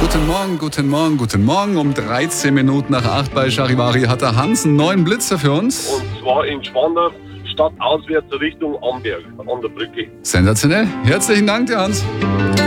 Guten Morgen, guten Morgen, guten Morgen. Um 13 Minuten nach 8 bei Charivari hat der Hans einen neuen Blitzer für uns. Und zwar in Schwandach, stadtauswärts Richtung Amberg, an der Brücke. Sensationell. Herzlichen Dank, dir Hans.